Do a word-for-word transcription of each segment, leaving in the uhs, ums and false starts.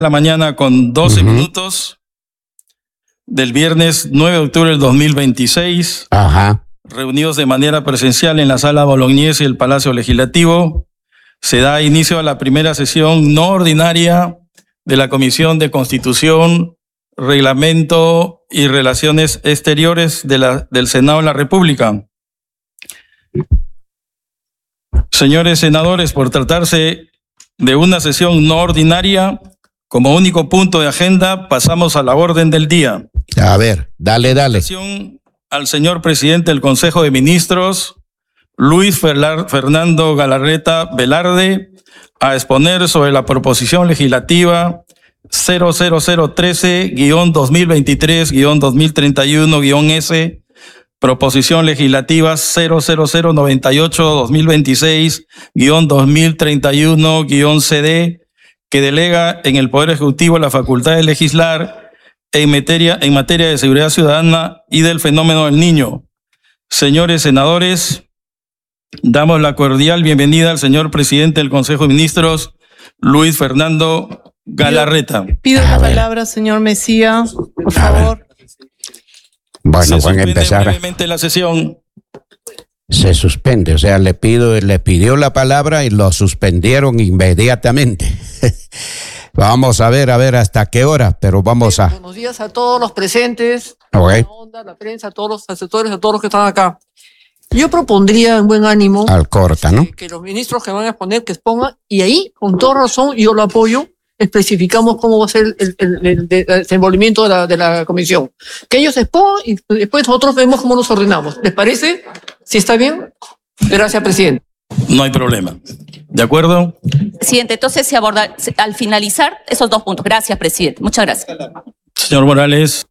La mañana con doce uh-huh. minutos del viernes nueve de octubre del dos mil veintiséis. Ajá. Reunidos de manera presencial en la sala Bolognesi del Palacio Legislativo, se da inicio a la primera sesión no ordinaria de la Comisión de Constitución, Reglamento y Relaciones Exteriores de la, del Senado de la República. Señores senadores, por tratarse de una sesión no ordinaria, como único punto de agenda, pasamos a la orden del día. A ver, dale, dale. Al señor presidente del Consejo de Ministros, Luis Fernando Galarreta Velarde, a exponer sobre la proposición legislativa cero cero cero trece guión dos mil veintitrés guión dos mil treinta y uno guión S, proposición legislativa cero cero cero noventa y ocho dos mil veintiséis guión dos mil treinta y uno guión C D, que delega en el Poder Ejecutivo la facultad de legislar en materia, en materia de seguridad ciudadana y del fenómeno del niño. Señores senadores, damos la cordial bienvenida al señor presidente del Consejo de Ministros, Luis Fernando Galarreta. Pido, pido la palabra, señor Mejía, por favor. Bueno, Se van a empezar. brevemente la sesión. Se suspende, o sea, le pido, le pidió la palabra y lo suspendieron inmediatamente. Vamos a ver, a ver hasta qué hora, pero vamos a... Buenos días a todos los presentes, okay. la onda, la prensa, a todos los asesores, a todos los que están acá. Yo propondría en buen ánimo... Al corta, ¿no? Que los ministros que van a exponer, que expongan, y ahí, con toda razón, yo lo apoyo, especificamos cómo va a ser el, el, el, el desenvolvimiento de la, de la comisión. Que ellos expongan y después nosotros vemos cómo nos ordenamos. ¿Les parece? ¿Sí está bien? Gracias, presidente. No hay problema. ¿De acuerdo? Presidente, entonces se aborda al finalizar esos dos puntos. Gracias, presidente. Muchas gracias. Señor Morales.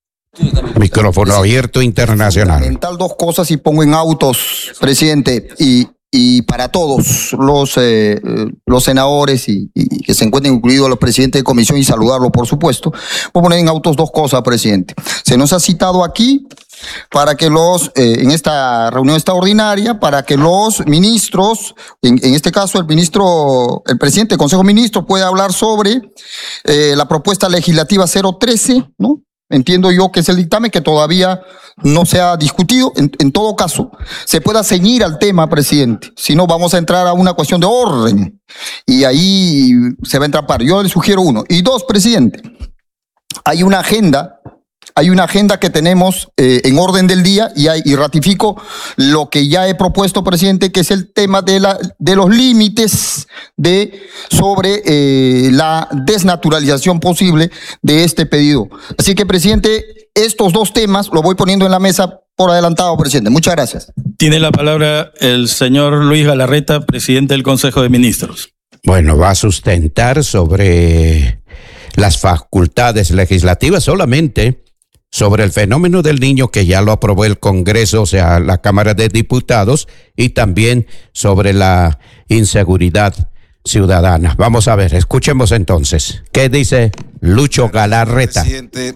Micrófono abierto internacional. Fundamental dos cosas y pongo en autos, presidente, y, y para todos los, eh, los senadores y, y que se encuentren incluidos los presidentes de comisión y saludarlos, por supuesto. Voy a poner en autos dos cosas, presidente. Se nos ha citado aquí para que los, eh, en esta reunión extraordinaria, para que los ministros, en, en este caso el ministro, el presidente del Consejo de Ministros pueda hablar sobre eh, la propuesta legislativa cero trece, ¿no? Entiendo yo que es el dictamen que todavía no se ha discutido. En, en todo caso, se pueda ceñir al tema, presidente. Si no, vamos a entrar a una cuestión de orden y ahí se va a entrapar. Yo le sugiero uno. Y dos, presidente, hay una agenda Hay una agenda que tenemos eh, en orden del día y, hay, y ratifico lo que ya he propuesto, presidente, que es el tema de, la, de los límites de, sobre eh, la desnaturalización posible de este pedido. Así que, presidente, estos dos temas los voy poniendo en la mesa por adelantado, presidente. Muchas gracias. Tiene la palabra el señor Luis Galarreta, presidente del Consejo de Ministros. Bueno, va a sustentar sobre las facultades legislativas solamente sobre el fenómeno del niño, que ya lo aprobó el Congreso, o sea, la Cámara de Diputados, y también sobre la inseguridad ciudadana. Vamos a ver, escuchemos entonces. ¿Qué dice Lucho Galarreta? Presidente,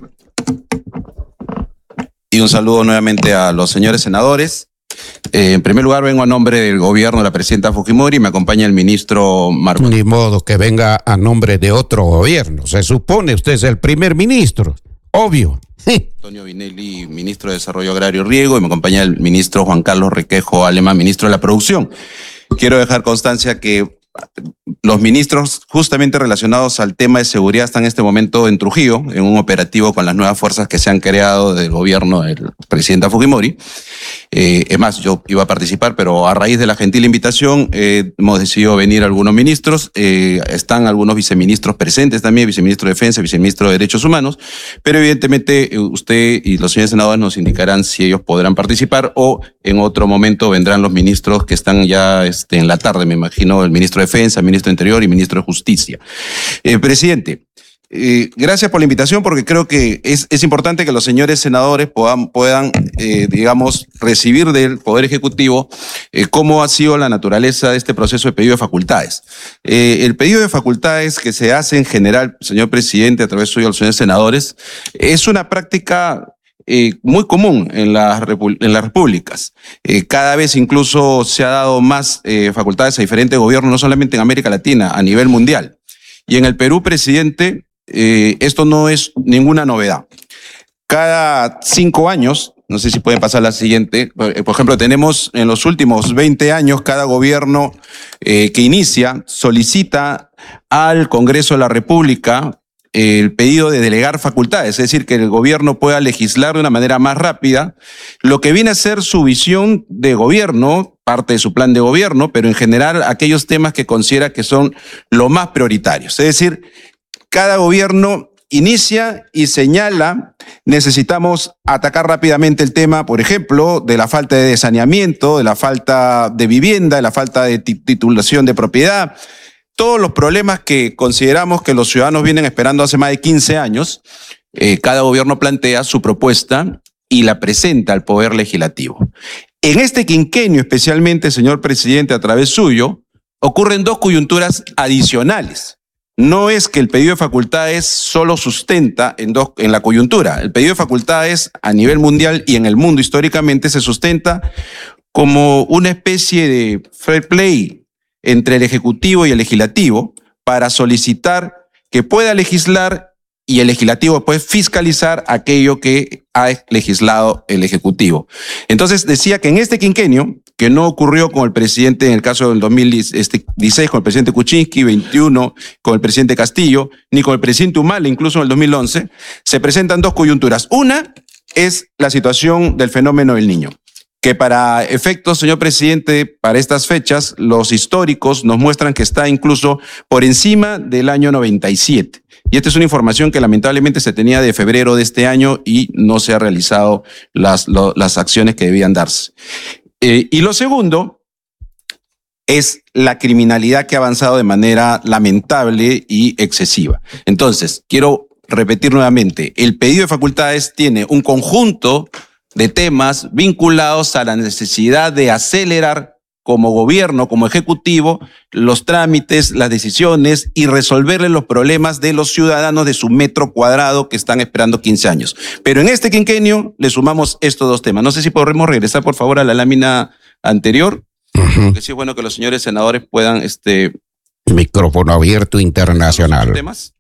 y un saludo nuevamente a los señores senadores. Eh, en primer lugar, vengo a nombre del gobierno de la presidenta Fujimori y me acompaña el ministro Marco. Ni modo que venga a nombre de otro gobierno. Se supone usted es el primer ministro, obvio. Antonio Vinelli, ministro de Desarrollo Agrario y Riego, y me acompaña el ministro Juan Carlos Requejo Alemán, ministro de la Producción. Quiero dejar constancia que los ministros justamente relacionados al tema de seguridad están en este momento en Trujillo, en un operativo con las nuevas fuerzas que se han creado del gobierno del presidente Fujimori. Eh, es más, yo iba a participar, pero a raíz de la gentil invitación eh, hemos decidido venir algunos ministros. Eh, están algunos viceministros presentes también, viceministro de Defensa, viceministro de Derechos Humanos, pero evidentemente eh, usted y los señores senadores nos indicarán si ellos podrán participar o en otro momento vendrán los ministros que están ya este, en la tarde, me imagino, el ministro de Defensa, ministro de Interior y ministro de Justicia. Eh, presidente, Eh, gracias por la invitación, porque creo que es, es importante que los señores senadores puedan, puedan eh, digamos, recibir del Poder Ejecutivo eh, cómo ha sido la naturaleza de este proceso de pedido de facultades. Eh, el pedido de facultades que se hace en general, señor presidente, a través suyo a los señores senadores, es una práctica Eh, muy común en las, en las repúblicas. Eh, cada vez incluso se ha dado más eh, facultades a diferentes gobiernos, no solamente en América Latina, a nivel mundial. Y en el Perú, presidente, eh, esto no es ninguna novedad. Cada cinco años, no sé si pueden pasar la siguiente, por ejemplo, tenemos en los últimos veinte años, cada gobierno eh, que inicia solicita al Congreso de la República el pedido de delegar facultades, es decir, que el gobierno pueda legislar de una manera más rápida, lo que viene a ser su visión de gobierno, parte de su plan de gobierno, pero en general aquellos temas que considera que son los más prioritarios. Es decir, cada gobierno inicia y señala, necesitamos atacar rápidamente el tema, por ejemplo, de la falta de saneamiento, de la falta de vivienda, de la falta de titulación de propiedad, todos los problemas que consideramos que los ciudadanos vienen esperando hace más de quince años. Eh, cada gobierno plantea su propuesta y la presenta al Poder Legislativo. En este quinquenio, especialmente, señor presidente, a través suyo, ocurren dos coyunturas adicionales. No es que el pedido de facultades solo sustenta en, dos, en la coyuntura. El pedido de facultades a nivel mundial y en el mundo históricamente se sustenta como una especie de fair play entre el Ejecutivo y el Legislativo para solicitar que pueda legislar y el Legislativo puede fiscalizar aquello que ha legislado el Ejecutivo. Entonces decía que en este quinquenio, que no ocurrió con el presidente en el caso del dos mil dieciséis con el presidente Kuczynski, veintiuno con el presidente Castillo, ni con el presidente Humala, incluso en el dos mil once, se presentan dos coyunturas. Una es la situación del fenómeno del Niño, que para efectos, señor presidente, para estas fechas, los históricos nos muestran que está incluso por encima del año noventa y siete. Y esta es una información que lamentablemente se tenía de febrero de este año y no se han realizado las, lo, las acciones que debían darse. Eh, y lo segundo es la criminalidad que ha avanzado de manera lamentable y excesiva. Entonces, quiero repetir nuevamente, el pedido de facultades tiene un conjunto de temas vinculados a la necesidad de acelerar como gobierno, como ejecutivo, los trámites, las decisiones y resolverle los problemas de los ciudadanos de su metro cuadrado que están esperando quince años. Pero en este quinquenio le sumamos estos dos temas. No sé si podremos regresar, por favor, a la lámina anterior, uh-huh. Porque sí es bueno que los señores senadores puedan... este Micrófono abierto internacional. Temas.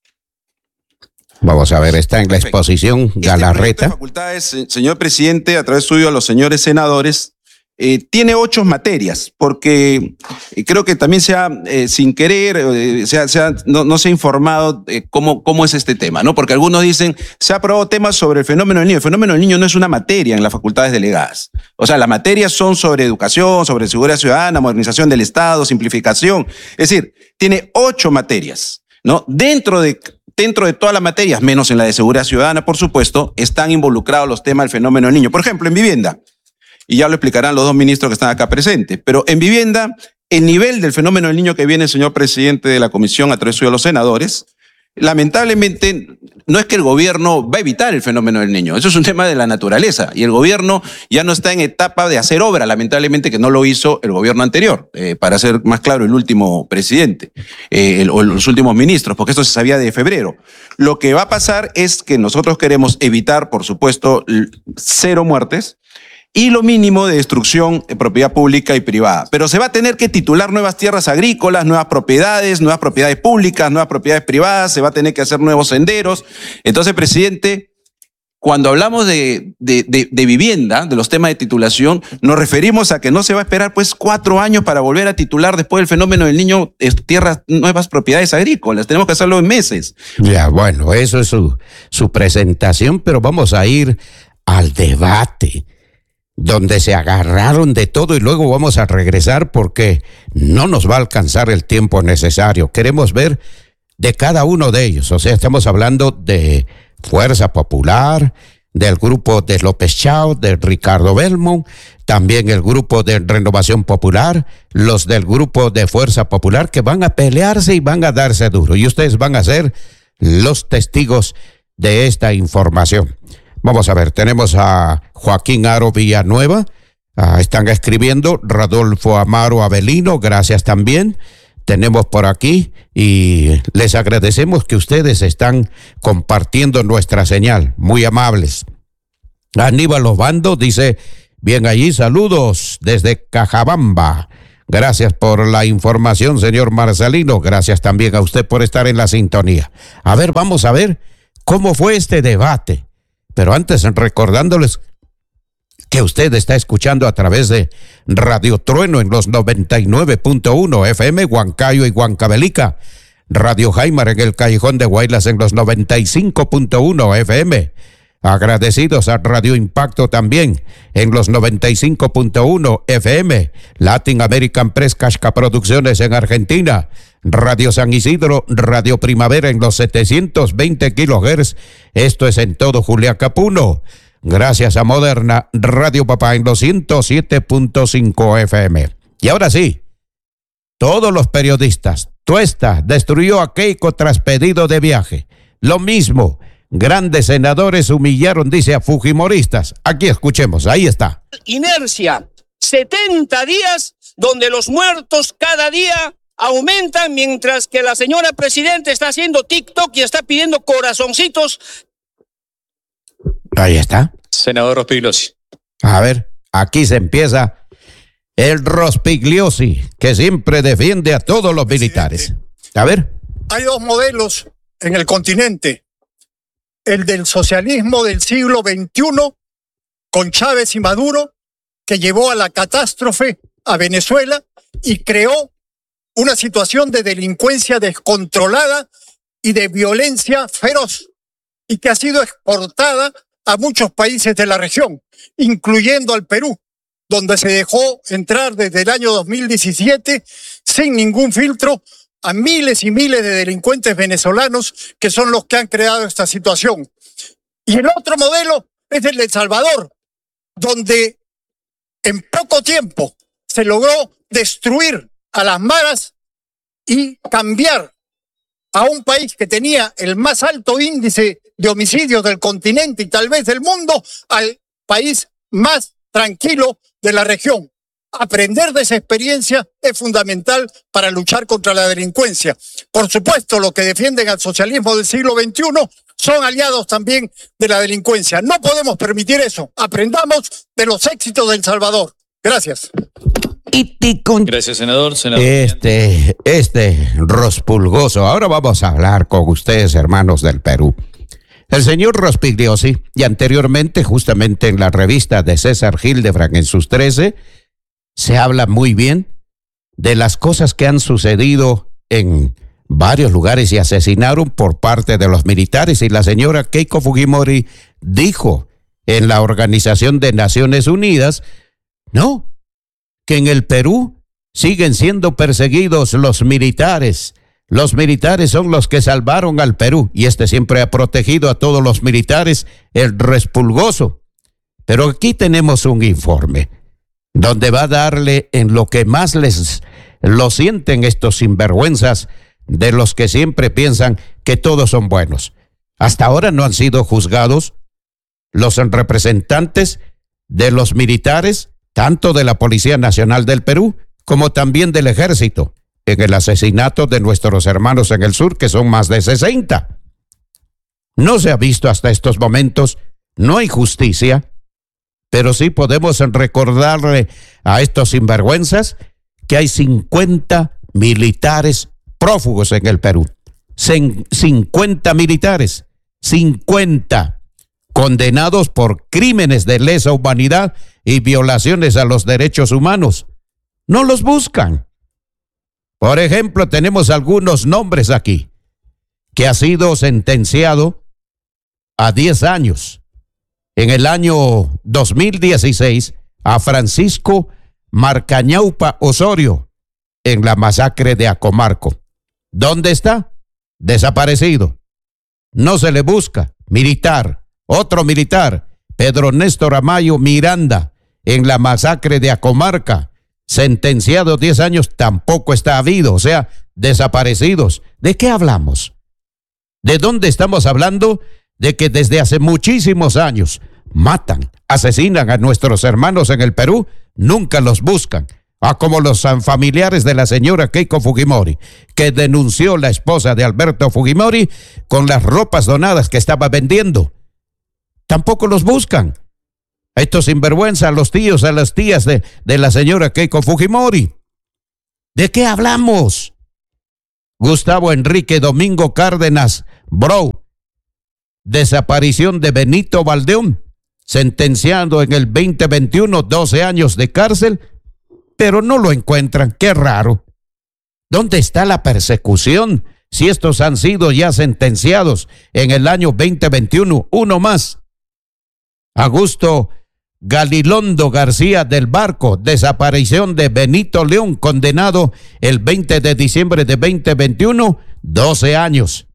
Vamos a ver, está en la exposición Galarreta. Este facultades, señor presidente, a través suyo a los señores senadores, eh, tiene ocho materias, porque eh, creo que también se ha, eh, sin querer, eh, se ha, se ha, no, no se ha informado eh, cómo, cómo es este tema, ¿no? Porque algunos dicen, se ha aprobado temas sobre el fenómeno del niño. El fenómeno del niño no es una materia en las facultades delegadas. O sea, las materias son sobre educación, sobre seguridad ciudadana, modernización del Estado, simplificación. Es decir, tiene ocho materias, ¿no? Dentro de... Dentro de todas las materias, menos en la de seguridad ciudadana, por supuesto, están involucrados los temas del fenómeno del niño. Por ejemplo, en vivienda, y ya lo explicarán los dos ministros que están acá presentes, pero en vivienda, el nivel del fenómeno del niño que viene el señor presidente de la comisión a través de los senadores, lamentablemente no es que el gobierno va a evitar el fenómeno del niño, eso es un tema de la naturaleza y el gobierno ya no está en etapa de hacer obra, lamentablemente que no lo hizo el gobierno anterior, eh, para ser más claro, el último presidente eh, el, o los últimos ministros, porque esto se sabía de febrero. Lo que va a pasar es que nosotros queremos evitar, por supuesto, cero muertes, y lo mínimo de destrucción de propiedad pública y privada. Pero se va a tener que titular nuevas tierras agrícolas, nuevas propiedades, nuevas propiedades públicas, nuevas propiedades privadas, se va a tener que hacer nuevos senderos. Entonces, presidente, cuando hablamos de, de, de, de vivienda, de los temas de titulación, nos referimos a que no se va a esperar pues cuatro años para volver a titular después del fenómeno del niño tierras, nuevas propiedades agrícolas. Tenemos que hacerlo en meses. Ya, bueno, eso es su, su presentación, pero vamos a ir al debate, donde se agarraron de todo y luego vamos a regresar porque no nos va a alcanzar el tiempo necesario. Queremos ver de cada uno de ellos. O sea, estamos hablando de Fuerza Popular, del grupo de López Chao, de Ricardo Belmont, también el grupo de Renovación Popular, los del grupo de Fuerza Popular que van a pelearse y van a darse duro. Y ustedes van a ser los testigos de esta información. Vamos a ver, tenemos a Joaquín Aro Villanueva, ah, están escribiendo, Rodolfo Amaro Avelino, gracias también. Tenemos por aquí y les agradecemos que ustedes están compartiendo nuestra señal, muy amables. Aníbal Obando dice, bien allí, saludos desde Cajabamba. Gracias por la información, señor Marcelino. Gracias también a usted por estar en la sintonía. A ver, vamos a ver cómo fue este debate. Pero antes, recordándoles que usted está escuchando a través de Radio Trueno en los noventa y nueve punto uno F M, Huancayo y Huancavelica. Radio Jaimar en el Callejón de Guaylas en los noventa y cinco punto uno F M. Agradecidos a Radio Impacto también en los noventa y cinco punto uno F M. Latin American Press Casca Producciones en Argentina. Radio San Isidro, Radio Primavera en los setecientos veinte kilohertz. Esto es en todo Juliaca, Puno. Gracias a Moderna, Radio Papá en los ciento siete punto cinco F M. Y ahora sí, todos los periodistas, Tuesta destruyó a Keiko tras pedido de viaje. Lo mismo, grandes senadores humillaron, dice, a fujimoristas. Aquí escuchemos, ahí está. Inercia, setenta días donde los muertos cada día aumentan mientras que la señora presidenta está haciendo TikTok y está pidiendo corazoncitos. Ahí está. Senador Rospigliosi. A ver, aquí se empieza el Rospigliosi, que siempre defiende a todos los militares. A ver. Hay dos modelos en el continente. El del socialismo del siglo veintiuno, con Chávez y Maduro, que llevó a la catástrofe a Venezuela y creó una situación de delincuencia descontrolada y de violencia feroz, y que ha sido exportada a muchos países de la región, incluyendo al Perú, donde se dejó entrar desde el año dos mil diecisiete sin ningún filtro a miles y miles de delincuentes venezolanos que son los que han creado esta situación. Y el otro modelo es el de El Salvador, donde en poco tiempo se logró destruir a las maras y cambiar a un país que tenía el más alto índice de homicidios del continente y tal vez del mundo al país más tranquilo de la región. Aprender de esa experiencia es fundamental para luchar contra la delincuencia. Por supuesto, los que defienden al socialismo del siglo veintiuno son aliados también de la delincuencia. No podemos permitir eso. Aprendamos de los éxitos de El Salvador. Gracias. Gracias, senador. senador. Este, este Rospulgoso. Ahora vamos a hablar con ustedes, hermanos del Perú. El señor Rospigliosi, y anteriormente, justamente en la revista de César Hildebrand en sus trece, se habla muy bien de las cosas que han sucedido en varios lugares y asesinaron por parte de los militares. Y la señora Keiko Fujimori dijo en la Organización de Naciones Unidas, no, que en el Perú siguen siendo perseguidos los militares. Los militares son los que salvaron al Perú, y este siempre ha protegido a todos los militares, el Respulgoso. Pero aquí tenemos un informe donde va a darle en lo que más les lo sienten estos sinvergüenzas, de los que siempre piensan que todos son buenos. Hasta ahora no han sido juzgados los representantes de los militares, tanto de la Policía Nacional del Perú como también del Ejército, en el asesinato de nuestros hermanos en el sur, que son más de sesenta. No se ha visto hasta estos momentos, no hay justicia, pero sí podemos recordarle a estos sinvergüenzas que hay cincuenta militares prófugos en el Perú. cincuenta militares, cincuenta condenados por crímenes de lesa humanidad y violaciones a los derechos humanos. No los buscan. Por ejemplo, tenemos algunos nombres aquí, que ha sido sentenciado a diez años. En el año dos mil dieciséis, a Francisco Marcañaupa Osorio, en la masacre de Acomarco. ¿Dónde está? Desaparecido. No se le busca. Militar. Otro militar, Pedro Néstor Amayo Miranda, en la masacre de Acomarca, sentenciado diez años, tampoco está habido, o sea, desaparecidos. ¿De qué hablamos? ¿De dónde estamos hablando? De que desde hace muchísimos años matan, asesinan a nuestros hermanos en el Perú, nunca los buscan. Ah, como los familiares de la señora Keiko Fujimori, que denunció la esposa de Alberto Fujimori con las ropas donadas que estaba vendiendo. Tampoco los buscan. Estos sinvergüenzas, a los tíos, a las tías de, de la señora Keiko Fujimori. ¿De qué hablamos? Gustavo Enrique Domingo Cárdenas Brou, desaparición de Benito Valdeón, sentenciado en el veinte veintiuno, doce años de cárcel, pero no lo encuentran. Qué raro. ¿Dónde está la persecución? Si estos han sido ya sentenciados en el año veinte veintiuno, uno más. Augusto Galilondo García del Barco, desaparición de Benito León, condenado el veinte de diciembre de veinte veintiuno, doce años.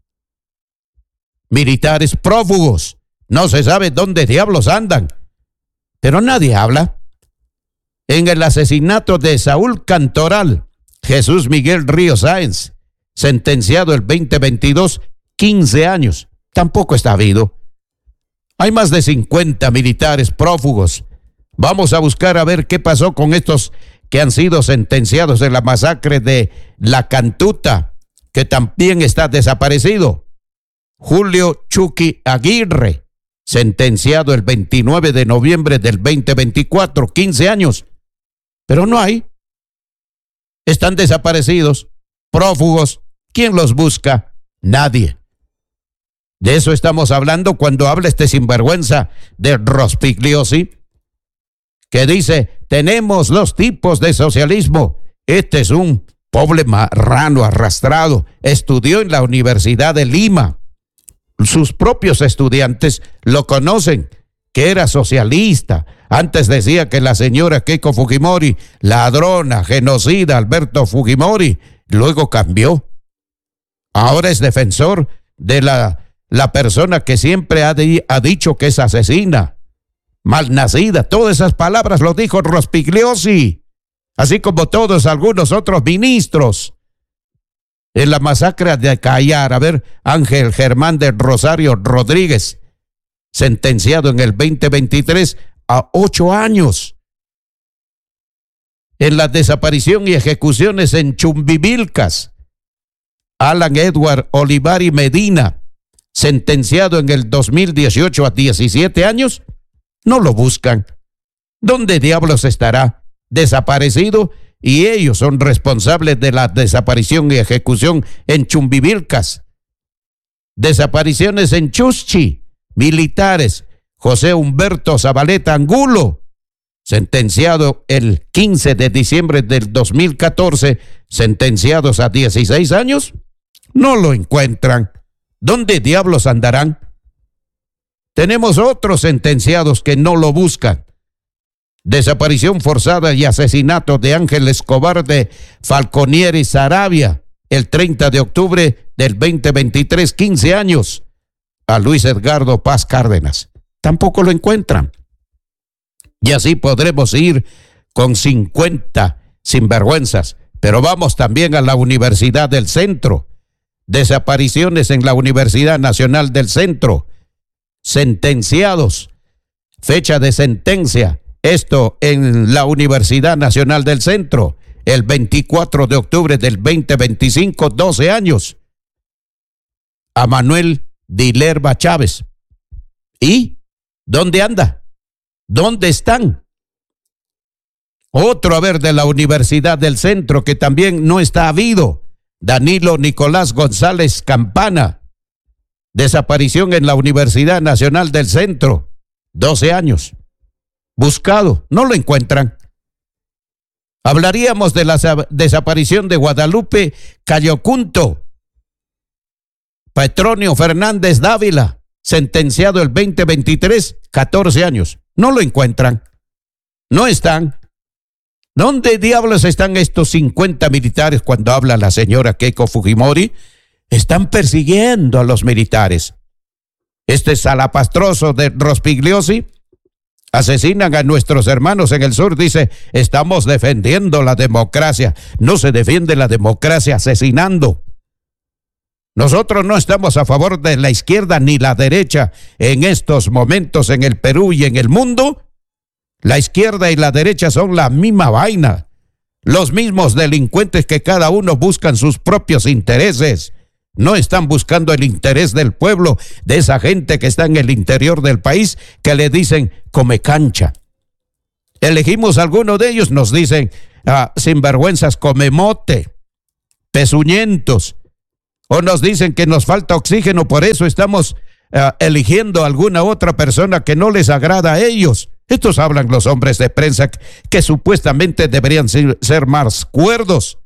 Militares prófugos, no se sabe dónde diablos andan, pero nadie habla. En el asesinato de Saúl Cantoral, Jesús Miguel Ríos Sáenz, sentenciado el veinte veintidós, quince años, tampoco está habido. Hay más de cincuenta militares prófugos. Vamos a buscar a ver qué pasó con estos que han sido sentenciados en la masacre de La Cantuta, que también está desaparecido. Julio Chucky Aguirre, sentenciado el veintinueve de noviembre del veinte veinticuatro, quince años. Pero no hay. Están desaparecidos, prófugos. ¿Quién los busca? Nadie. De eso estamos hablando cuando habla este sinvergüenza de Rospigliosi, que dice, tenemos los tipos de socialismo. Este es un pobre marrano arrastrado. Estudió en la Universidad de Lima. Sus propios estudiantes lo conocen, que era socialista. Antes decía que la señora Keiko Fujimori, ladrona, genocida, Alberto Fujimori, luego cambió. Ahora es defensor de la La persona que siempre ha, di, ha dicho que es asesina, malnacida. Todas esas palabras lo dijo Rospigliosi, así como todos algunos otros ministros. En la masacre de Cayar, a ver, Ángel Germán del Rosario Rodríguez, sentenciado en el veinte veintitrés a ocho años. En la desaparición y ejecuciones en Chumbivilcas, Alan Edward Olivari Medina, sentenciado en el dos mil dieciocho a diecisiete años, no lo buscan. ¿Dónde diablos estará? Desaparecido, y ellos son responsables de la desaparición y ejecución en Chumbivilcas. Desapariciones en Chuschi, militares, José Humberto Zabaleta Angulo, sentenciado el quince de diciembre del dos mil catorce, sentenciados a dieciséis años, no lo encuentran. ¿Dónde diablos andarán? Tenemos otros sentenciados que no lo buscan. Desaparición forzada y asesinato de Ángel Escobar de Falconieri Sarabia, el treinta de octubre del veinte veintitrés, quince años. A Luis Edgardo Paz Cárdenas. Tampoco lo encuentran. Y así podremos ir con cincuenta sinvergüenzas. Pero vamos también a la Universidad del Centro. Desapariciones en la Universidad Nacional del Centro. Sentenciados. Fecha de sentencia. Esto en la Universidad Nacional del Centro. El veinticuatro de octubre del veinte veinticinco, doce años. A Manuel Dilerba Chávez. ¿Y dónde anda? ¿Dónde están? Otro, a ver, de la Universidad del Centro que también no está habido. Danilo Nicolás González Campana, desaparición en la Universidad Nacional del Centro, doce años. Buscado, no lo encuentran. Hablaríamos de la desaparición de Guadalupe Cayocunto. Petronio Fernández Dávila, sentenciado el veinte veintitrés, catorce años. No lo encuentran. No están. ¿Dónde diablos están estos cincuenta militares cuando habla la señora Keiko Fujimori? Están persiguiendo a los militares. Este salapastroso de Rospigliosi, asesinan a nuestros hermanos en el sur, dice, estamos defendiendo la democracia. No se defiende la democracia asesinando. Nosotros no estamos a favor de la izquierda ni la derecha en estos momentos en el Perú y en el mundo. La izquierda y la derecha son la misma vaina. Los mismos delincuentes que cada uno buscan sus propios intereses. No están buscando el interés del pueblo, de esa gente que está en el interior del país, que le dicen come cancha. Elegimos a alguno de ellos, nos dicen ah, sinvergüenzas come mote, pezuñentos, o nos dicen que nos falta oxígeno, por eso estamos ah, eligiendo a alguna otra persona que no les agrada a ellos. Estos hablan los hombres de prensa que, que supuestamente deberían ser, ser más cuerdos.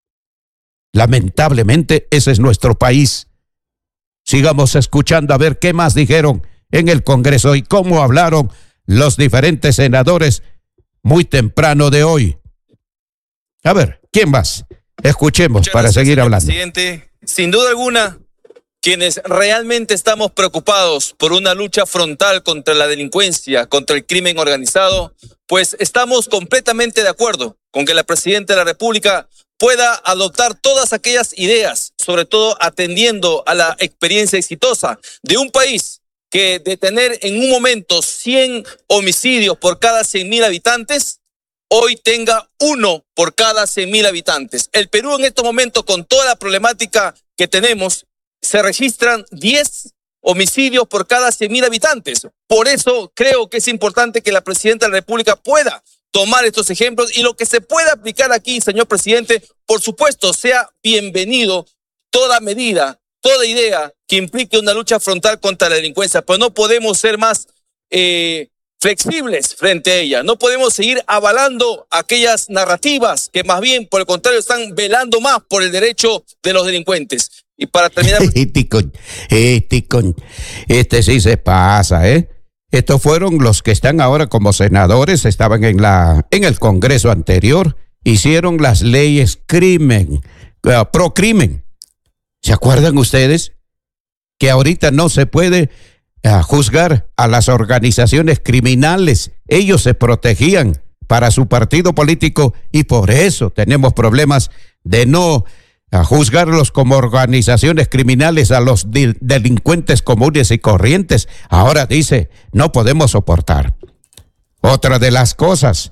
Lamentablemente, ese es nuestro país. Sigamos escuchando a ver qué más dijeron en el Congreso y cómo hablaron los diferentes senadores muy temprano de hoy. A ver, ¿quién más? Escuchemos Muchas para gracias, seguir señor hablando. Presidente, sin duda alguna, quienes realmente estamos preocupados por una lucha frontal contra la delincuencia, contra el crimen organizado, pues estamos completamente de acuerdo con que la Presidenta de la República pueda adoptar todas aquellas ideas, sobre todo atendiendo a la experiencia exitosa de un país que de tener en un momento cien homicidios por cada cien mil habitantes, hoy tenga uno por cada cien mil habitantes. El Perú en estos momentos, con toda la problemática que tenemos, se registran diez homicidios por cada cien mil habitantes. Por eso creo que es importante que la Presidenta de la República pueda tomar estos ejemplos y lo que se pueda aplicar aquí, señor presidente, por supuesto, sea bienvenido toda medida, toda idea que implique una lucha frontal contra la delincuencia, pero no podemos ser más eh, flexibles frente a ella. No podemos seguir avalando aquellas narrativas que más bien, por el contrario, están velando más por el derecho de los delincuentes. Y para terminar... Este, con, este, con, este sí se pasa, ¿eh? Estos fueron los que están ahora como senadores, estaban en, la, en el Congreso anterior, hicieron las leyes crimen, uh, pro crimen. ¿Se acuerdan ustedes que ahorita no se puede uh, juzgar a las organizaciones criminales? Ellos se protegían para su partido político y por eso tenemos problemas de no a juzgarlos como organizaciones criminales a los de- delincuentes comunes y corrientes. Ahora dice, no podemos soportar. Otra de las cosas,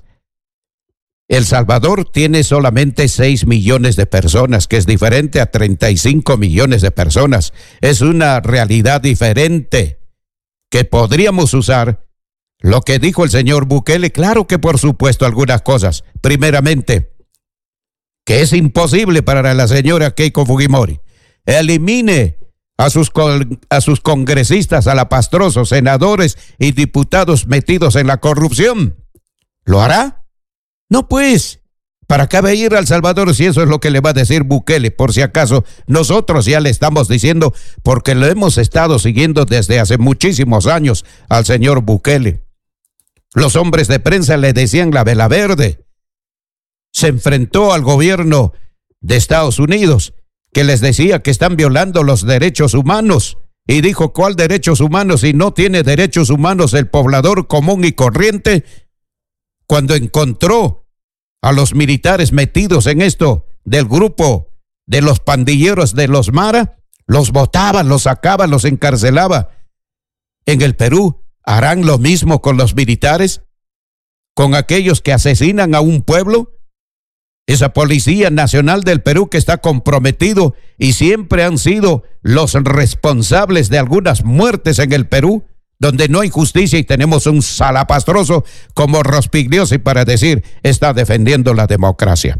El Salvador tiene solamente seis millones de personas, que es diferente a treinta y cinco millones de personas. Es una realidad diferente que podríamos usar. Lo que dijo el señor Bukele, claro que por supuesto algunas cosas. Primeramente, que es imposible para la señora Keiko Fujimori. Elimine a sus, con, a sus congresistas, alapastrosos, senadores y diputados metidos en la corrupción. ¿Lo hará? No, pues. ¿Para qué va a ir a El Salvador si eso es lo que le va a decir Bukele? Por si acaso, nosotros ya le estamos diciendo, porque lo hemos estado siguiendo desde hace muchísimos años al señor Bukele. Los hombres de prensa le decían la vela verde. Se enfrentó al gobierno de Estados Unidos, que les decía que están violando los derechos humanos. Y dijo, ¿cuál derechos humanos? Si no tiene derechos humanos el poblador común y corriente. Cuando encontró a los militares metidos en esto del grupo de los pandilleros de los Mara, los botaba, los sacaba, los encarcelaba. En el Perú, ¿harán lo mismo con los militares? ¿Con aquellos que asesinan a un pueblo? Esa Policía Nacional del Perú que está comprometido y siempre han sido los responsables de algunas muertes en el Perú, donde no hay justicia y tenemos un salapastroso como Rospigliosi para decir está defendiendo la democracia.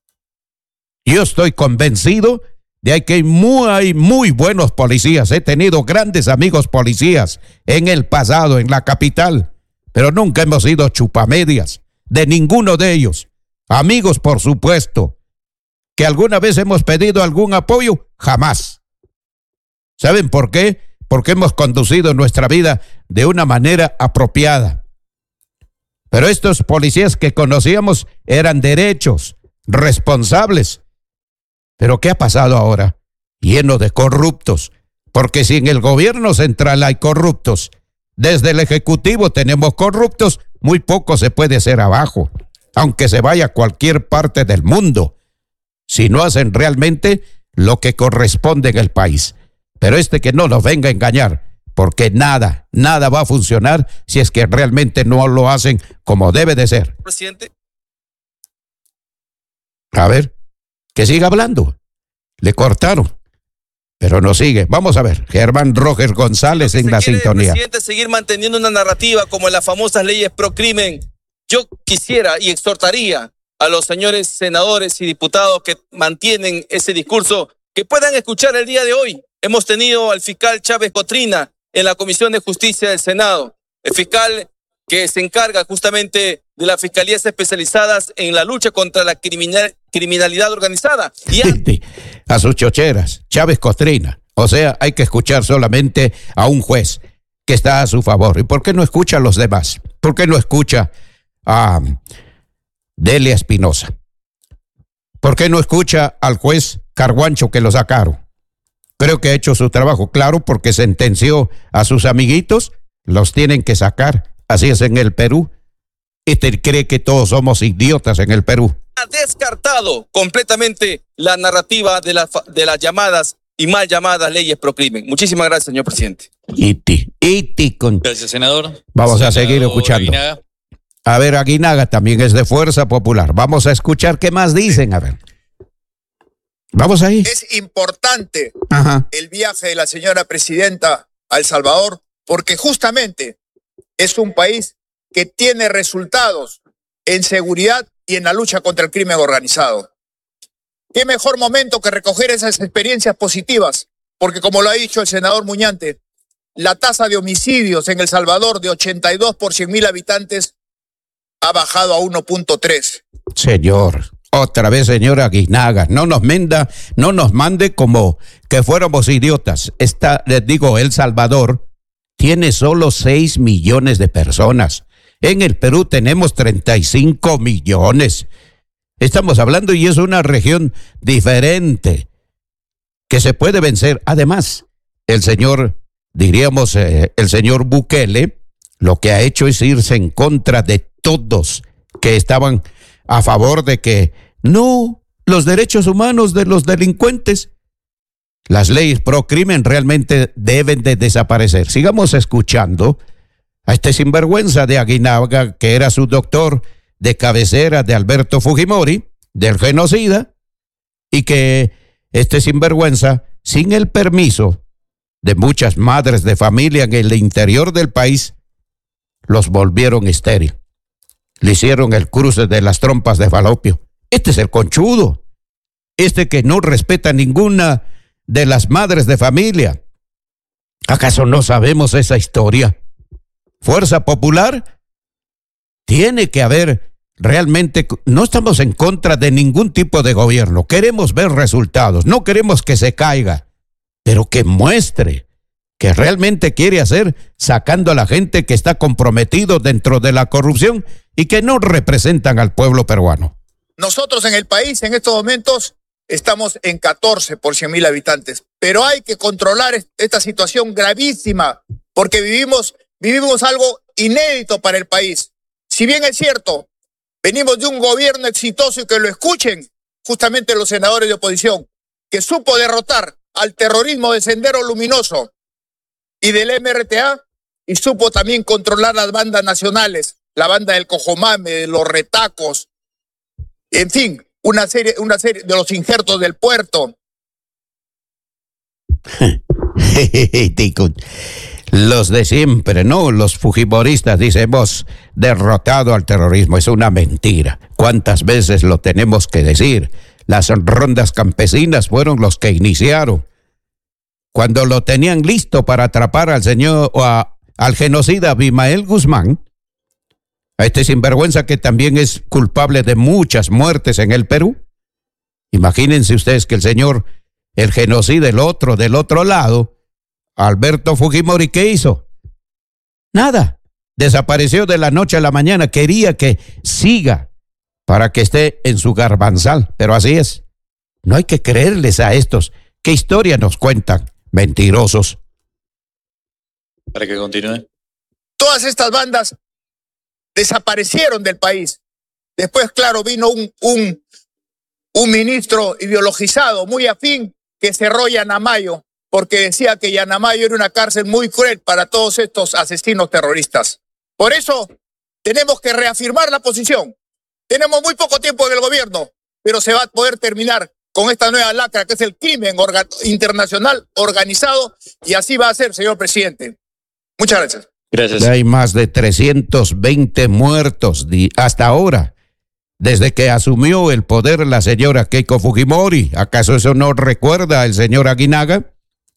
Yo estoy convencido de que hay muy, muy buenos policías. He tenido grandes amigos policías en el pasado, en la capital, pero nunca hemos sido chupamedias de ninguno de ellos. Amigos, por supuesto. ¿Que alguna vez hemos pedido algún apoyo? Jamás. ¿Saben por qué? Porque hemos conducido nuestra vida de una manera apropiada. Pero estos policías que conocíamos eran derechos, responsables. ¿Pero qué ha pasado ahora? Lleno de corruptos. Porque si en el gobierno central hay corruptos, desde el Ejecutivo tenemos corruptos, muy poco se puede hacer abajo. Aunque se vaya a cualquier parte del mundo, si no hacen realmente lo que corresponde en el país. Pero este que no nos venga a engañar, porque nada, nada va a funcionar si es que realmente no lo hacen como debe de ser. Presidente. A ver, que siga hablando. Le cortaron, pero no sigue. Vamos a ver, Germán Roger González en la sintonía. Presidente, seguir manteniendo una narrativa como en las famosas leyes pro crimen. Yo quisiera y exhortaría a los señores senadores y diputados que mantienen ese discurso, que puedan escuchar el día de hoy. Hemos tenido al fiscal Chávez Cotrina en la Comisión de Justicia del Senado, el fiscal que se encarga justamente de las fiscalías especializadas en la lucha contra la criminal, criminalidad organizada. Y a... a sus chocheras, Chávez Cotrina. O sea, hay que escuchar solamente a un juez que está a su favor. ¿Y por qué no escucha a los demás? ¿Por qué no escucha a Delia Espinosa? ¿Por qué no escucha al juez Carguancho que lo sacaron? Creo que ha hecho su trabajo, claro, porque sentenció a sus amiguitos, los tienen que sacar. Así es en el Perú. Este cree que todos somos idiotas en el Perú. Ha descartado completamente la narrativa de, la, de las llamadas y mal llamadas leyes pro crimen. Muchísimas gracias, señor presidente. Iti, iti con... Gracias, senador. Vamos senador a seguir escuchando. Aguinaga. A ver, Aguinaga también es de Fuerza Popular. Vamos a escuchar qué más dicen, a ver. Vamos ahí. Es importante Ajá. el viaje de la señora presidenta a El Salvador porque justamente es un país que tiene resultados en seguridad y en la lucha contra el crimen organizado. ¿Qué mejor momento que recoger esas experiencias positivas? Porque como lo ha dicho el senador Muñante, la tasa de homicidios en El Salvador de ochenta y dos por cien mil habitantes ha bajado a uno punto tres. Señor, otra vez, señora Aguinaga, no nos menda, no nos mande como que fuéramos idiotas. Esta, les digo, El Salvador tiene solo seis millones de personas. En el Perú tenemos treinta y cinco millones. Estamos hablando y es una región diferente que se puede vencer. Además, el señor, diríamos, eh, el señor Bukele, lo que ha hecho es irse en contra de todos que estaban a favor de que no, los derechos humanos de los delincuentes, las leyes pro crimen realmente deben de desaparecer. Sigamos escuchando a este sinvergüenza de Aguinaga, que era su doctor de cabecera de Alberto Fujimori, del genocida, y que este sinvergüenza, sin el permiso de muchas madres de familia en el interior del país, los volvieron estéril. Le hicieron el cruce de las trompas de falopio. Este es el conchudo. Este que no respeta ninguna de las madres de familia. ¿Acaso no sabemos esa historia? Fuerza Popular, tiene que haber realmente, no estamos en contra de ningún tipo de gobierno, queremos ver resultados, no queremos que se caiga, pero que muestre que realmente quiere hacer, sacando a la gente que está comprometido dentro de la corrupción y que no representan al pueblo peruano. Nosotros en el país en estos momentos estamos en catorce por cien mil habitantes, pero hay que controlar esta situación gravísima porque vivimos, vivimos algo inédito para el país. Si bien es cierto, venimos de un gobierno exitoso y que lo escuchen justamente los senadores de oposición, que supo derrotar al terrorismo de Sendero Luminoso y del M R T A y supo también controlar las bandas nacionales, la banda del Cojomame, de los Retacos, en fin, una serie, una serie de los injertos del puerto. Los de siempre, ¿no? Los fujimoristas dicen, hemos derrotado al terrorismo. Es una mentira. ¿Cuántas veces lo tenemos que decir? Las rondas campesinas fueron los que iniciaron. Cuando lo tenían listo para atrapar al señor, o a, al genocida Abimael Guzmán, a este sinvergüenza que también es culpable de muchas muertes en el Perú. Imagínense ustedes que el señor, el genocida, el otro, del otro lado, Alberto Fujimori, ¿qué hizo? Nada. Desapareció de la noche a la mañana. Quería que siga para que esté en su garbanzal. Pero así es. No hay que creerles a estos. ¿Qué historia nos cuentan? Mentirosos. Para que continúe. Todas estas bandas desaparecieron del país. Después, claro, vino un, un, un ministro ideologizado, muy afín, que cerró Yanamayo, porque decía que Yanamayo era una cárcel muy cruel para todos estos asesinos terroristas. Por eso tenemos que reafirmar la posición. Tenemos muy poco tiempo en el gobierno, pero se va a poder terminar con esta nueva lacra que es el crimen orga- internacional organizado, y así va a ser, señor presidente. Muchas gracias. Gracias. Hay más de trescientos veinte muertos hasta ahora desde que asumió el poder la señora Keiko Fujimori. ¿Acaso eso no recuerda el señor Aguinaga?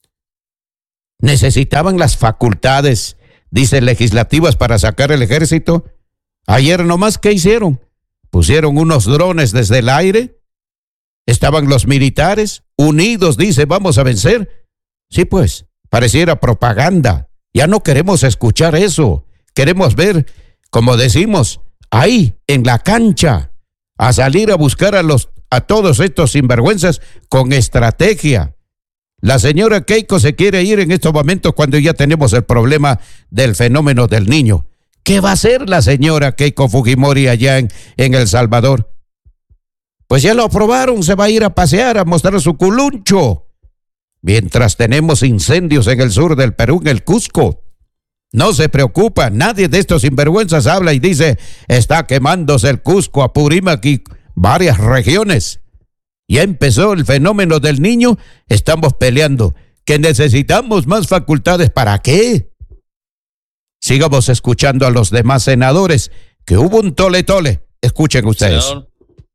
Necesitaban las facultades, dice, legislativas para sacar el ejército. Ayer nomás, ¿qué hicieron? Pusieron unos drones desde el aire. Estaban los militares unidos, dice, vamos a vencer. Sí, pues, pareciera propaganda. Ya no queremos escuchar eso. Queremos ver, como decimos, ahí, en la cancha, a salir a buscar a los, a todos estos sinvergüenzas con estrategia. La señora Keiko se quiere ir en estos momentos cuando ya tenemos el problema del fenómeno del niño. ¿Qué va a hacer la señora Keiko Fujimori allá en, en El Salvador? Pues ya lo aprobaron, se va a ir a pasear, a mostrar su culuncho. Mientras tenemos incendios en el sur del Perú, en el Cusco. No se preocupa, nadie de estos sinvergüenzas habla y dice, está quemándose el Cusco, Apurímac y varias regiones. Ya empezó el fenómeno del niño, estamos peleando, que necesitamos más facultades. ¿Para qué? Sigamos escuchando a los demás senadores, que hubo un tole tole. Escuchen ustedes. Senador,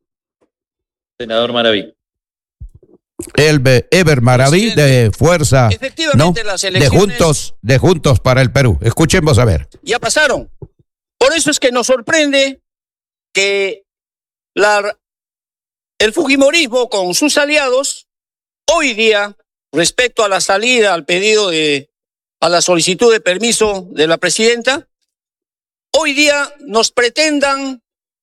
senador Maraví. El Eber Maraví de Fuerza, no, las de elecciones Juntos, de Juntos para el Perú. Escuchemos a ver. ya pasaron. Por eso es que nos sorprende que la, el Fujimorismo con sus aliados, hoy día, respecto a la salida, al pedido de, a la solicitud de permiso de la presidenta, hoy día nos pretendan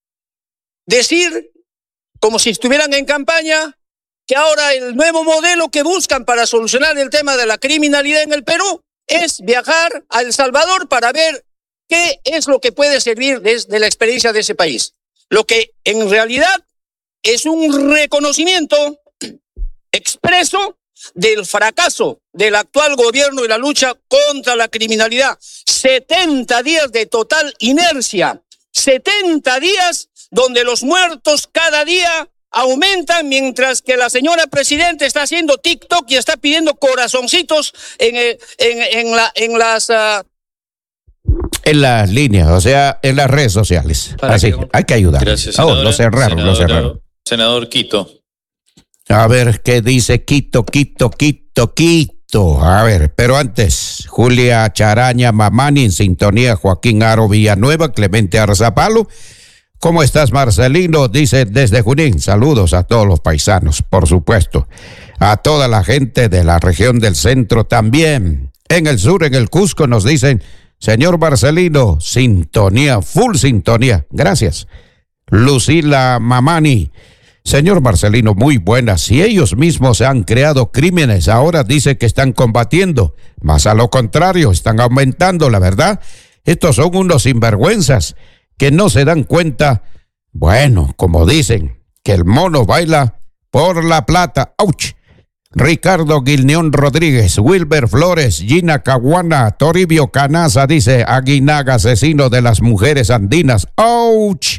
decir, como si estuvieran en campaña, que ahora el nuevo modelo que buscan para solucionar el tema de la criminalidad en el Perú es viajar a El Salvador para ver qué es lo que puede servir desde la experiencia de ese país. Lo que en realidad es un reconocimiento expreso del fracaso del actual gobierno y la lucha contra la criminalidad. setenta días de total inercia, setenta días donde los muertos cada día aumentan, mientras que la señora presidenta está haciendo TikTok y está pidiendo corazoncitos en, en, en, la, en las... Uh... En las líneas, o sea, en las redes sociales. Así, que, hay que ayudar. Gracias, oh, lo cerraron, senadora, lo cerraron. Senador Quito. A ver, ¿qué dice Quito, Quito, Quito, Quito? A ver, pero antes, Julia Charaña Mamani en sintonía, Joaquín Aro Villanueva, Clemente Arzapalo. ¿Cómo estás, Marcelino? Dice desde Junín. Saludos a todos los paisanos, por supuesto. A toda la gente de la región del centro también. En el sur, en el Cusco, nos dicen, señor Marcelino, sintonía, full sintonía. Gracias. Lucila Mamani. Señor Marcelino, muy buenas. Si ellos mismos han creado crímenes, ahora dice que están combatiendo. Más a lo contrario, están aumentando, la verdad. Estos son unos sinvergüenzas que no se dan cuenta, bueno, como dicen, que el mono baila por la plata. ¡Auch! Ricardo Guilneón Rodríguez, Wilber Flores, Gina Caguana, Toribio Canaza, dice Aguinaga, asesino de las mujeres andinas. ¡Auch!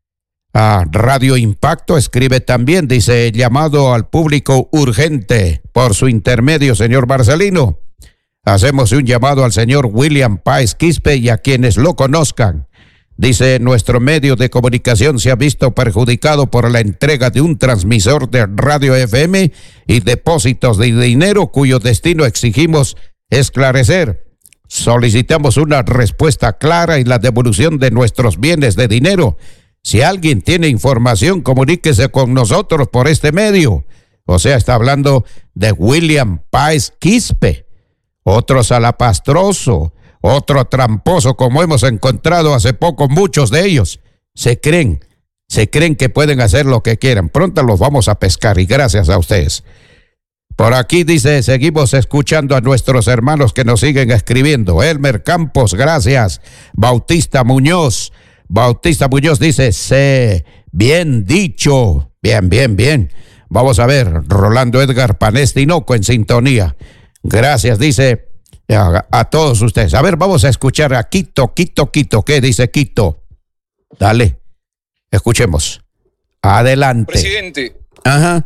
Ah, Radio Impacto escribe también, dice, llamado al público urgente. Por su intermedio, señor Marcelino, hacemos un llamado al señor William Páez Quispe y a quienes lo conozcan. Dice, nuestro medio de comunicación se ha visto perjudicado por la entrega de un transmisor de radio F M y depósitos de dinero cuyo destino exigimos esclarecer. Solicitamos una respuesta clara y la devolución de nuestros bienes de dinero. Si alguien tiene información, comuníquese con nosotros por este medio. O sea, está hablando de William Páez Quispe, otro salapastroso, otro tramposo, como hemos encontrado hace poco muchos de ellos. Se creen, se creen que pueden hacer lo que quieran. Pronto los vamos a pescar y gracias a ustedes. Por aquí dice, seguimos escuchando a nuestros hermanos que nos siguen escribiendo. Elmer Campos, gracias. Bautista Muñoz, Bautista Muñoz dice, sé, bien dicho. Bien, bien, bien. Vamos a ver, Rolando Edgar Panestinoco en sintonía. Gracias, dice a, a todos ustedes. A ver, vamos a escuchar a Quito, Quito, Quito. ¿Qué dice Quito? Dale, escuchemos. Adelante. Presidente. Ajá.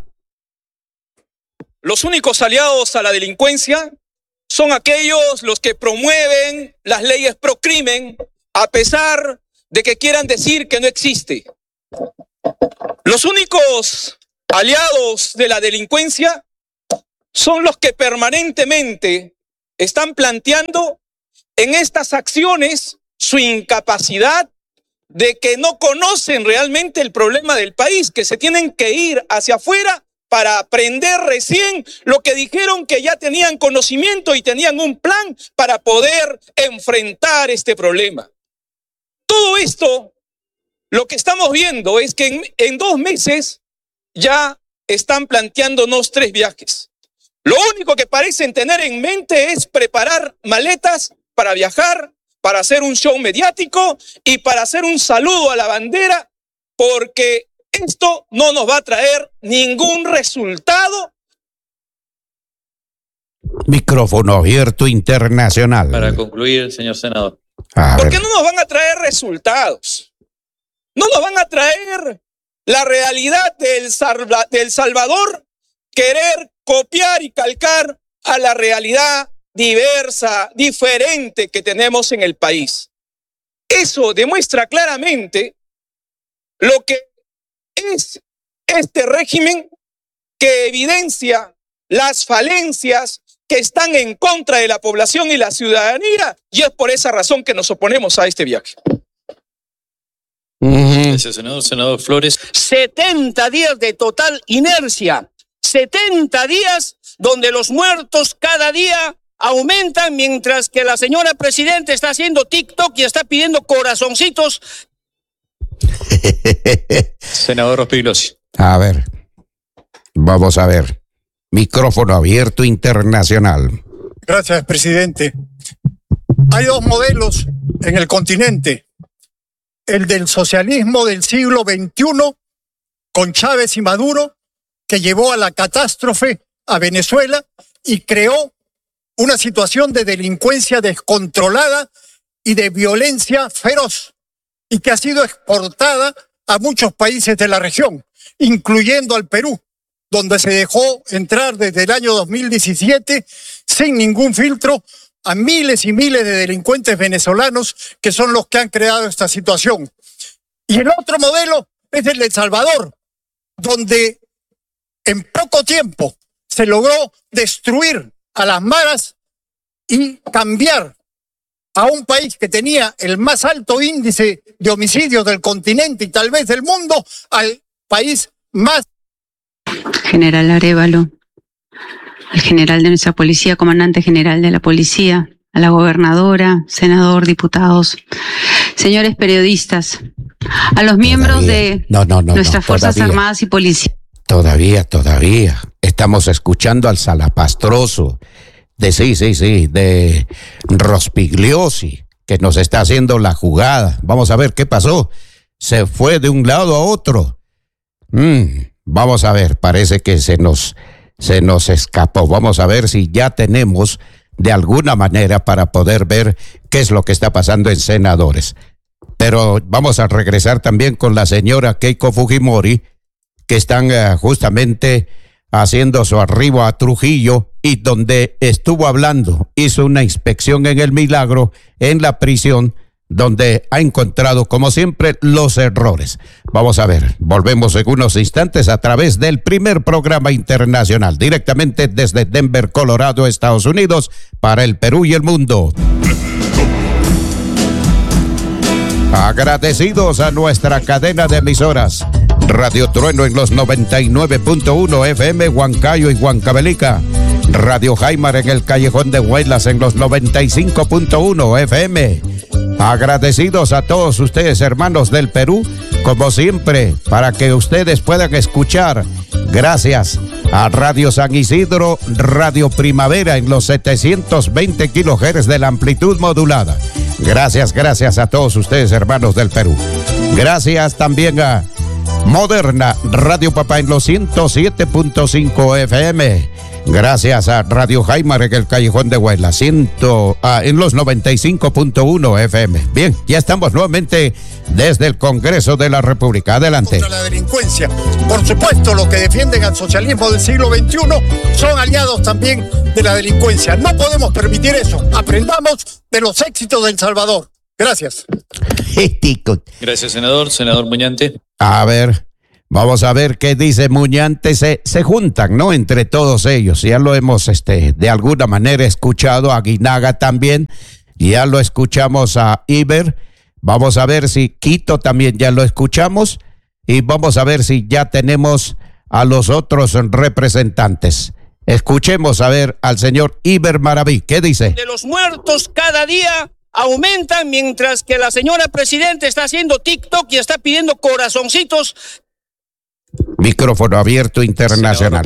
Los únicos aliados a la delincuencia son aquellos los que promueven las leyes pro crimen, a pesar de que quieran decir que no existe. Los únicos aliados de la delincuencia son los que permanentemente están planteando en estas acciones su incapacidad, de que no conocen realmente el problema del país, que se tienen que ir hacia afuera para aprender recién lo que dijeron que ya tenían conocimiento y tenían un plan para poder enfrentar este problema. Todo esto, lo que estamos viendo es que en, en dos meses ya están planteándonos tres viajes. Lo único que parecen tener en mente es preparar maletas para viajar, para hacer un show mediático y para hacer un saludo a la bandera, porque esto no nos va a traer ningún resultado. Micrófono abierto internacional. Para concluir, señor senador. Porque no nos van a traer resultados. No nos van a traer la realidad del, Salva, del Salvador, querer copiar y calcar a la realidad diversa, diferente que tenemos en el país. Eso demuestra claramente lo que es este régimen, que evidencia las falencias que están en contra de la población y la ciudadanía, y es por esa razón que nos oponemos a este viaje. Gracias, senador. Senador Flores. setenta días de total inercia. setenta días donde los muertos cada día aumentan, mientras que la señora presidenta está haciendo TikTok y está pidiendo corazoncitos. Senador Rospigliosi. A ver, vamos a ver. Micrófono abierto internacional. Gracias, presidente. Hay dos modelos en el continente. El del socialismo del siglo veintiuno, con Chávez y Maduro, que llevó a la catástrofe a Venezuela y creó una situación de delincuencia descontrolada y de violencia feroz, y que ha sido exportada a muchos países de la región, incluyendo al Perú, donde se dejó entrar desde el año dos mil diecisiete sin ningún filtro a miles y miles de delincuentes venezolanos, que son los que han creado esta situación. Y el otro modelo es el de El Salvador, donde en poco tiempo se logró destruir a las maras y cambiar a un país que tenía el más alto índice de homicidios del continente y tal vez del mundo, al país más... General Arévalo, al general de nuestra policía, comandante general de la policía, a la gobernadora, senador, diputados, señores periodistas, a los miembros Todavía. de no, no, no, nuestras no, Fuerzas todavía. Armadas y Policía. Todavía, todavía. Estamos escuchando al salapastroso de sí, sí, sí, de Rospigliosi, que nos está haciendo la jugada. Vamos a ver qué pasó. Se fue de un lado a otro. Mm, vamos a ver, parece que se nos, se nos escapó. Vamos a ver si ya tenemos de alguna manera para poder ver qué es lo que está pasando en senadores. Pero vamos a regresar también con la señora Keiko Fujimori, que están uh, justamente haciendo su arribo a Trujillo, y donde estuvo hablando, hizo una inspección en El Milagro, en la prisión, donde ha encontrado, como siempre, los errores. Vamos a ver, volvemos en unos instantes a través del primer programa internacional, directamente desde Denver, Colorado, Estados Unidos, para el Perú y el mundo. Agradecidos a nuestra cadena de emisoras, Radio Trueno en los noventa y nueve punto uno F M, Huancayo y Huancavelica. Radio Jaimar en el Callejón de Huelas en los noventa y cinco punto uno F M. Agradecidos a todos ustedes, hermanos del Perú, como siempre, para que ustedes puedan escuchar. Gracias a Radio San Isidro, Radio Primavera en los setecientos veinte kilohertz de la amplitud modulada. Gracias, gracias a todos ustedes, hermanos del Perú. Gracias también a Moderna, Radio Papá en los ciento siete punto cinco F M. Gracias a Radio Jaimar en el Callejón de Huela, ciento, ah, en los noventa y cinco punto uno F M. Bien, ya estamos nuevamente desde el Congreso de la República. Adelante. Contra la delincuencia. Por supuesto, los que defienden al socialismo del siglo veintiuno son aliados también de la delincuencia. No podemos permitir eso. Aprendamos de los éxitos de El Salvador. Gracias. Gracias, senador. Senador Muñante. A ver, Vamos a ver qué dice Muñante. Se, se juntan, ¿no? Entre todos ellos. Ya lo hemos, este, de alguna manera escuchado a Guinaga también. Ya lo escuchamos a Iber. Vamos a ver si Quito también ya lo escuchamos. Y vamos a ver si ya tenemos a los otros representantes. Escuchemos a ver al señor Iber Maraví. ¿Qué dice? De los muertos cada día aumentan mientras que la señora presidenta está haciendo TikTok y está pidiendo corazoncitos. Micrófono abierto internacional.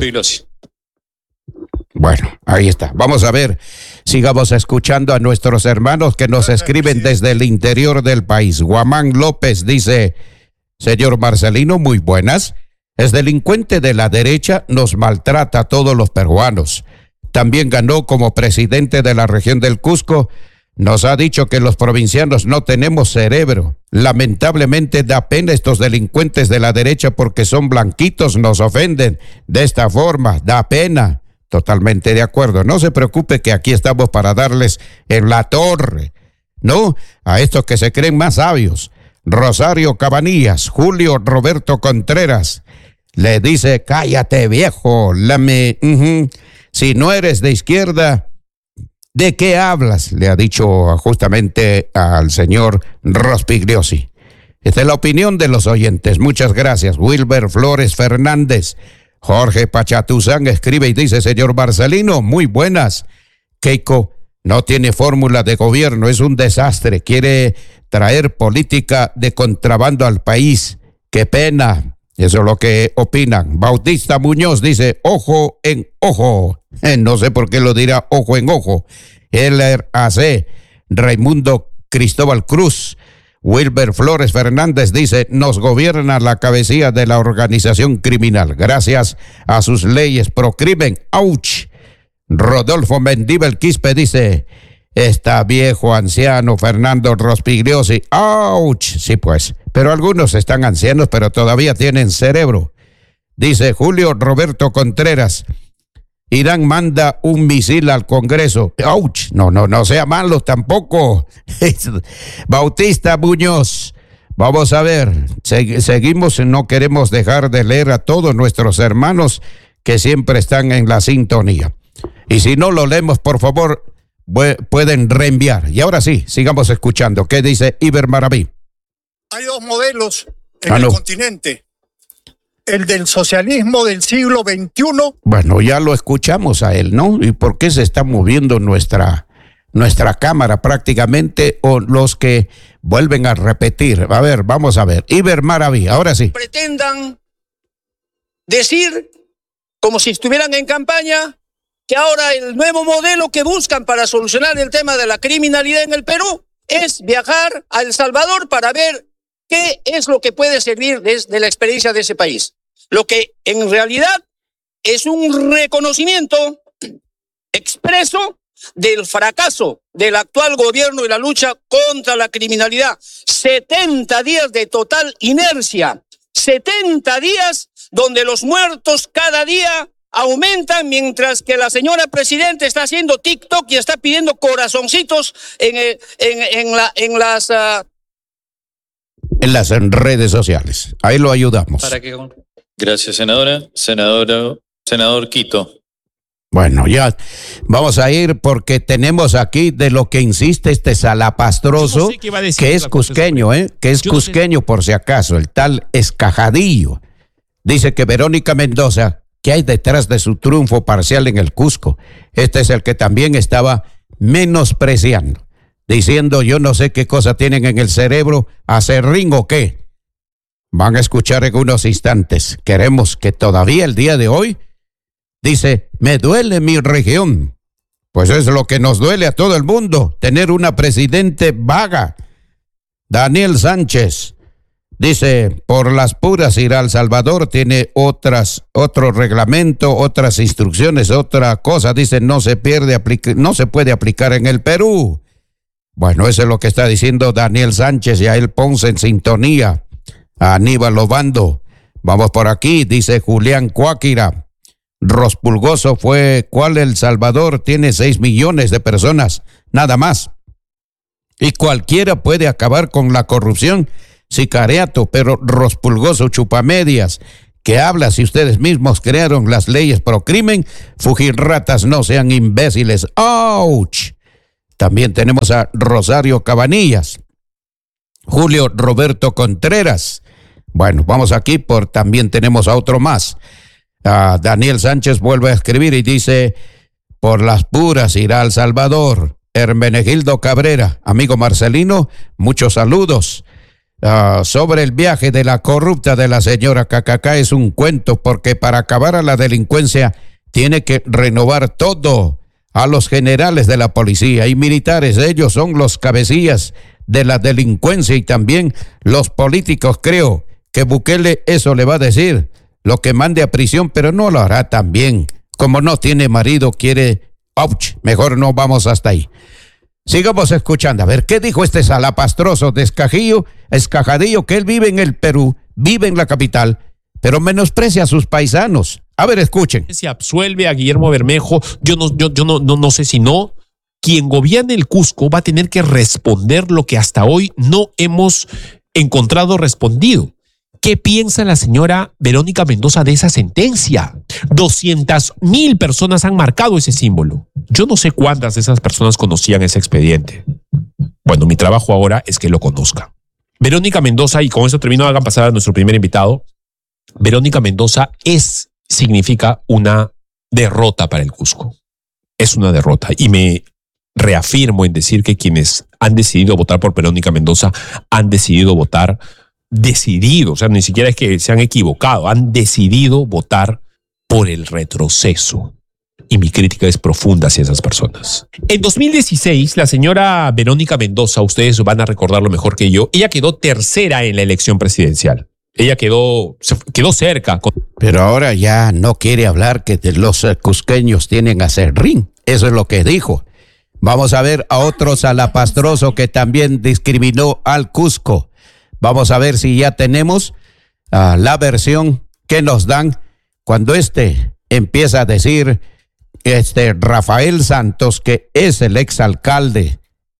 Bueno, ahí está. Vamos a ver, sigamos escuchando a nuestros hermanos que nos escriben desde el interior del país. Guamán López dice, señor Marcelino, muy buenas. Es delincuente de la derecha, nos maltrata a todos los peruanos. También ganó como presidente de la región del Cusco. Nos ha dicho que los provincianos no tenemos cerebro. Lamentablemente da pena estos delincuentes de la derecha porque son blanquitos, nos ofenden de esta forma, da pena. Totalmente de acuerdo. No se preocupe que aquí estamos para darles en la torre, ¿no? A estos que se creen más sabios. Rosario Cabanillas, Julio Roberto Contreras, le dice, cállate viejo, lame, uh-huh. Si no eres de izquierda, ¿de qué hablas? Le ha dicho justamente al señor Rospigliosi. Esta es la opinión de los oyentes. Muchas gracias. Wilber Flores Fernández. Jorge Pachatuzán escribe y dice, señor Marcelino, muy buenas. Keiko no tiene fórmula de gobierno, es un desastre. Quiere traer política de contrabando al país. Qué pena. Eso es lo que opinan. Bautista Muñoz dice, ojo en ojo. Eh, no sé por qué lo dirá ojo en ojo. Heller A C, Raimundo Cristóbal Cruz. Wilber Flores Fernández dice, nos gobierna la cabecilla de la organización criminal. Gracias a sus leyes pro crimen. ¡Auch! Rodolfo Mendíbal Quispe dice, está viejo, anciano, Fernando Rospigliosi. ¡Auch! Sí, pues. Pero algunos están ancianos, pero todavía tienen cerebro. Dice Julio Roberto Contreras, Irán manda un misil al Congreso. ¡Auch! No, no, no sea malo tampoco. Bautista Muñoz, vamos a ver, seg- seguimos, no queremos dejar de leer a todos nuestros hermanos que siempre están en la sintonía. Y si no lo leemos, por favor, pueden reenviar. Y ahora sí, sigamos escuchando. ¿Qué dice Iber Maraví? Hay dos modelos en ah, el no. continente. El del socialismo del siglo veintiuno. Bueno, ya lo escuchamos a él, ¿no? ¿Y por qué se está moviendo nuestra, nuestra cámara prácticamente? O los que vuelven a repetir. A ver, vamos a ver. Iber Maraví, ahora sí. Pretendan decir, como si estuvieran en campaña, que ahora el nuevo modelo que buscan para solucionar el tema de la criminalidad en el Perú es viajar a El Salvador para ver qué es lo que puede servir desde la experiencia de ese país. Lo que en realidad es un reconocimiento expreso del fracaso del actual gobierno y la lucha contra la criminalidad. setenta días de total inercia, setenta días donde los muertos cada día aumentan mientras que la señora presidenta está haciendo TikTok y está pidiendo corazoncitos en, en, en, la, en las... Uh... En las redes sociales. Ahí lo ayudamos. ¿Para qué? Gracias, senadora. Senadora, senador Quito. Bueno, ya vamos a ir porque tenemos aquí de lo que insiste este salapastroso, no sé qué, decir, que es cusqueño, ¿eh? Que es Yo cusqueño sé. Por si acaso, el tal Escajadillo. Dice que Verónica Mendoza, ¿qué hay detrás de su triunfo parcial en el Cusco? Este es el que también estaba menospreciando, diciendo yo no sé qué cosa tienen en el cerebro, ¿acerrín o qué? Van a escuchar en unos instantes. Queremos que todavía el día de hoy, dice, me duele mi región. Pues es lo que nos duele a todo el mundo, tener una presidente vaga. Daniel Sánchez dice, por las puras irá al Salvador, tiene otras, otro reglamento, otras instrucciones, otra cosa. Dice, no se pierde, aplica, no se puede aplicar en el Perú. Bueno, eso es lo que está diciendo Daniel Sánchez y a él Ponce en sintonía. A Aníbal Obando. Vamos por aquí, dice Julián Cuáquira. Rospulgoso fue, ¿cuál El Salvador? Tiene seis millones de personas, nada más. Y cualquiera puede acabar con la corrupción sicariato, pero Rospulgoso Chupamedias, que habla si ustedes mismos crearon las leyes pro crimen, fujirratas, no sean imbéciles. ¡Auch! También tenemos a Rosario Cabanillas, Julio Roberto Contreras. Bueno, vamos aquí por también tenemos a otro más. Uh, Daniel Sánchez vuelve a escribir y dice, por las puras irá al Salvador. Hermenegildo Cabrera, amigo Marcelino, muchos saludos. Uh, sobre el viaje de la corrupta de la señora Cacacá es un cuento, porque para acabar a la delincuencia tiene que renovar todo. A los generales de la policía y militares, ellos son los cabecillas de la delincuencia, y también los políticos. Creo que Bukele eso le va a decir, lo que mande a prisión, pero no lo hará también. Como no tiene marido, quiere, ouch, mejor no vamos hasta ahí. Sigamos escuchando, a ver, ¿qué dijo este salapastroso de Escajillo, Escajadillo, que él vive en el Perú, vive en la capital, pero menosprecia a sus paisanos? A ver, escuchen. Se absuelve a Guillermo Bermejo, yo no, yo, yo no, no, no sé si no, quien gobierne el Cusco va a tener que responder lo que hasta hoy no hemos encontrado respondido. ¿Qué piensa la señora Verónica Mendoza de esa sentencia? doscientas mil personas han marcado ese símbolo. Yo no sé cuántas de esas personas conocían ese expediente. Bueno, mi trabajo ahora es que lo conozca. Verónica Mendoza, y con eso termino, hagan pasar a nuestro primer invitado. Verónica Mendoza es, significa una derrota para el Cusco. Es una derrota. Y me reafirmo en decir que quienes han decidido votar por Verónica Mendoza han decidido votar decidido, o sea, ni siquiera es que se han equivocado, han decidido votar por el retroceso. Y mi crítica es profunda hacia esas personas. En dos mil dieciséis, la señora Verónica Mendoza, ustedes van a recordarlo mejor que yo, ella quedó tercera en la elección presidencial. Ella quedó, quedó cerca. Pero ahora ya no quiere hablar que los cusqueños tienen a serrín. Eso es lo que dijo. Vamos a ver a otro salapastroso que también discriminó al Cusco. Vamos a ver si ya tenemos uh, la versión que nos dan cuando este empieza a decir, este Rafael Santos, que es el exalcalde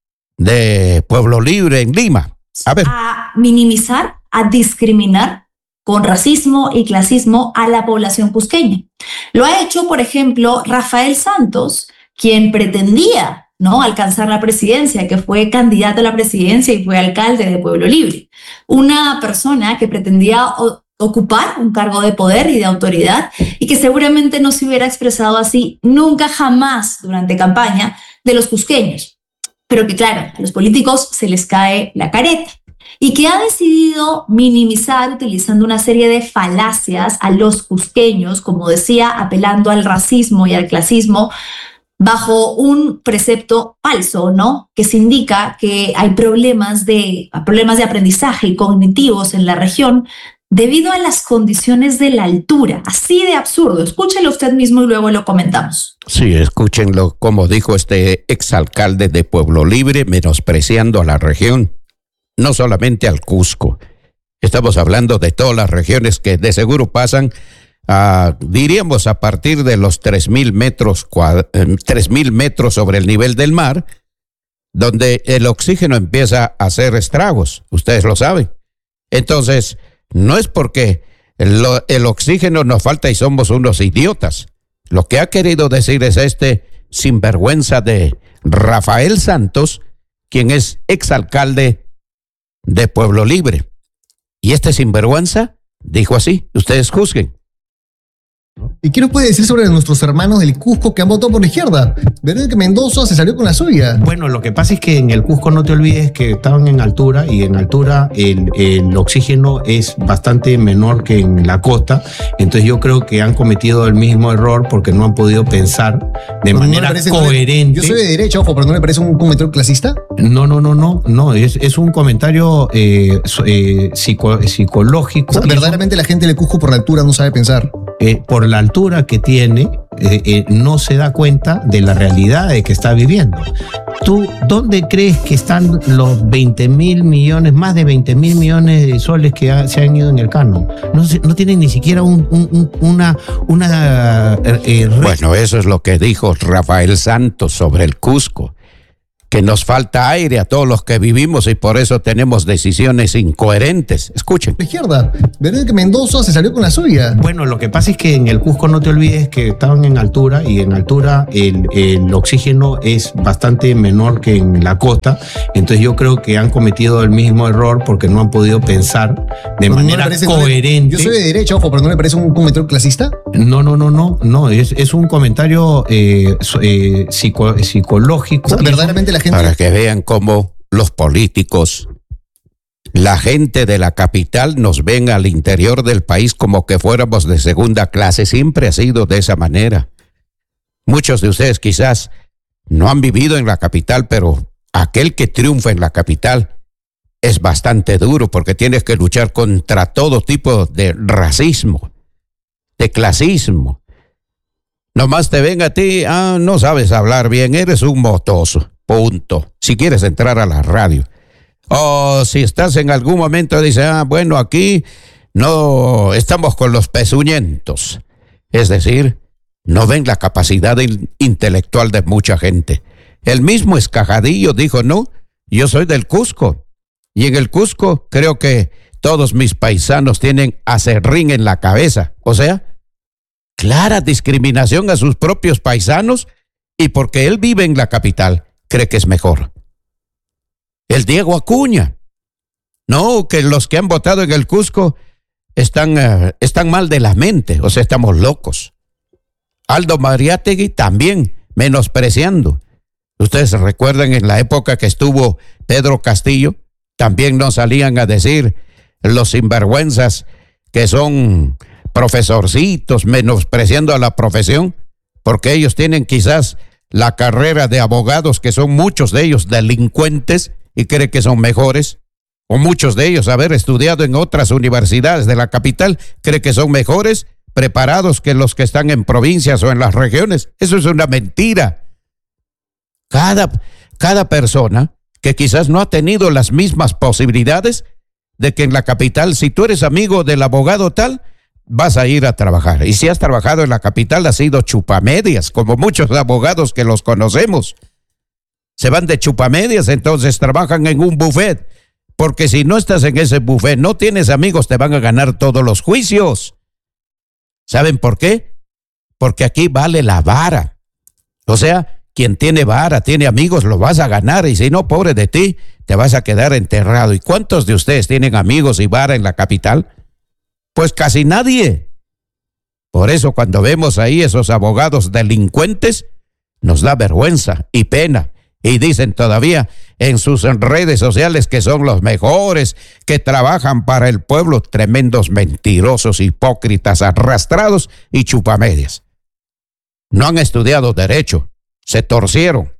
de Pueblo Libre en Lima. A ver. A minimizar, a discriminar con racismo y clasismo a la población cusqueña. Lo ha hecho, por ejemplo, Rafael Santos, quien pretendía ¿no? alcanzar la presidencia, que fue candidato a la presidencia y fue alcalde de Pueblo Libre. Una persona que pretendía o- ocupar un cargo de poder y de autoridad y que seguramente no se hubiera expresado así nunca jamás durante campaña de los cusqueños. Pero que claro, a los políticos se les cae la careta y que ha decidido minimizar utilizando una serie de falacias a los cusqueños, como decía, apelando al racismo y al clasismo, bajo un precepto falso, ¿no? Que se indica que hay problemas de, problemas de aprendizaje y cognitivos en la región debido a las condiciones de la altura. Así de absurdo. Escúchelo usted mismo y luego lo comentamos. Sí, escúchenlo como dijo este exalcalde de Pueblo Libre, menospreciando a la región, no solamente al Cusco. Estamos hablando de todas las regiones que de seguro pasan Uh, diríamos a partir de los tres mil metros, tres mil metros sobre el nivel del mar, donde el oxígeno empieza a hacer estragos, ustedes lo saben. Entonces, no es porque lo, el oxígeno nos falta y somos unos idiotas. Lo que ha querido decir es este sinvergüenza de Rafael Santos, quien es exalcalde de Pueblo Libre. Y este sinvergüenza dijo así, ustedes juzguen. ¿Y qué nos puede decir sobre nuestros hermanos del Cusco que han votado por la izquierda? Verónica Mendoza se salió con la suya. Bueno, lo que pasa es que en el Cusco no te olvides que estaban en altura y en altura el, el oxígeno es bastante menor que en la costa. Entonces yo creo que han cometido el mismo error porque no han podido pensar de ¿No manera le parece, coherente. Yo soy de derecha, ojo, pero ¿no le parece un comentario clasista? No, no, no, no, no, es, es un comentario eh, eh, psico, psicológico. O sea, verdaderamente la gente del Cusco por la altura no sabe pensar. Eh, por la altura que tiene, eh, eh, no se da cuenta de la realidad de que está viviendo. ¿Tú dónde crees que están los veinte mil millones, más de veinte mil millones de soles que ha, se han ido en el canon? No, se, no tienen ni siquiera un, un, un, una... una eh, bueno, eso es lo que dijo Rafael Santos sobre el Cusco, que nos falta aire a todos los que vivimos y por eso tenemos decisiones incoherentes. Escuchen. La izquierda, Verónica Mendoza se salió con la suya. Bueno, lo que pasa es que en el Cusco no te olvides que estaban en altura y en altura el, el oxígeno es bastante menor que en la costa. Entonces yo creo que han cometido el mismo error porque no han podido pensar de Pero manera no le parece- coherente. Yo soy de derecha, ojo, pero ¿no le parece un comentario clasista? No, no, no, no, no, es, es un comentario eh, so- eh, psico- psicológico. O sea, verdaderamente la gente... Para que vean cómo los políticos, la gente de la capital nos ven al interior del país como que fuéramos de segunda clase. Siempre ha sido de esa manera. Muchos de ustedes quizás no han vivido en la capital, pero aquel que triunfa en la capital es bastante duro porque tienes que luchar contra todo tipo de racismo, de clasismo. Nomás te ven a ti, ah, no sabes hablar bien, eres un motoso, punto. Si quieres entrar a la radio. O si estás en algún momento, dices, ah, bueno, aquí no estamos con los pezuñentos. Es decir, no ven la capacidad in- intelectual de mucha gente. El mismo Escajadillo dijo, no, yo soy del Cusco. Y en el Cusco creo que todos mis paisanos tienen acerrín en la cabeza. O sea, clara discriminación a sus propios paisanos y porque él vive en la capital, cree que es mejor. El Diego Acuña. No, que los que han votado en el Cusco están, uh, están mal de la mente, o sea, estamos locos. Aldo Mariátegui también menospreciando. Ustedes recuerdan en la época que estuvo Pedro Castillo, también nos salían a decir los sinvergüenzas que son profesorcitos, menospreciando a la profesión, porque ellos tienen quizás la carrera de abogados, que son muchos de ellos delincuentes y creen que son mejores, o muchos de ellos haber estudiado en otras universidades de la capital, creen que son mejores preparados que los que están en provincias o en las regiones. Eso es una mentira. Cada, cada persona que quizás no ha tenido las mismas posibilidades de que en la capital, si tú eres amigo del abogado tal, vas a ir a trabajar. Y si has trabajado en la capital, has sido chupamedias, como muchos abogados que los conocemos. Se van de chupamedias, entonces trabajan en un buffet. Porque si no estás en ese buffet, no tienes amigos, te van a ganar todos los juicios. ¿Saben por qué? Porque aquí vale la vara. O sea, quien tiene vara, tiene amigos, lo vas a ganar. Y si no, pobre de ti, te vas a quedar enterrado. ¿Y cuántos de ustedes tienen amigos y vara en la capital? Pues casi nadie. Por eso cuando vemos ahí esos abogados delincuentes, nos da vergüenza y pena. Y dicen todavía en sus redes sociales que son los mejores, que trabajan para el pueblo. Tremendos mentirosos, hipócritas, arrastrados y chupamedias. No han estudiado derecho, se torcieron.